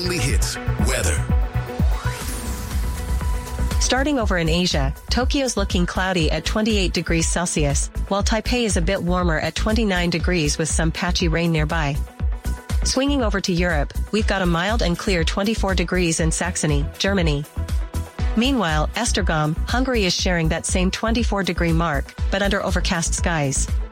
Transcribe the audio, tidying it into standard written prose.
only hits, weather. Starting over in Asia, Tokyo's looking cloudy at 28 degrees Celsius, while Taipei is a bit warmer at 29 degrees with some patchy rain nearby. Swinging over to Europe, we've got a mild and clear 24 degrees in Saxony, Germany. Meanwhile, Esztergom, Hungary is sharing that same 24-degree mark, but under overcast skies.